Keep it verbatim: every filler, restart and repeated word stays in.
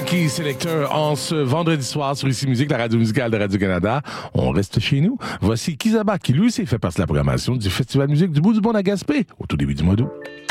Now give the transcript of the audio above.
Funky Selector en ce vendredi soir sur Ici Musique, la radio musicale de Radio-Canada. On reste chez nous. Voici Kizaba qui lui aussi fait partie de la programmation du Festival Musique du Bout du Monde à Gaspé au tout début du mois d'août.